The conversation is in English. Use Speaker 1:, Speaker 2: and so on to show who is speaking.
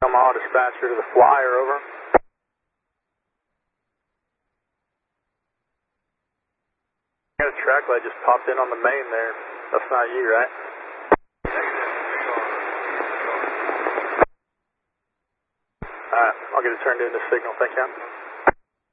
Speaker 1: Omaha dispatcher to the flyer, over. Got a track light just popped in on the main there. That's not you, right? Alright, I'll get it turned into signal, thank you.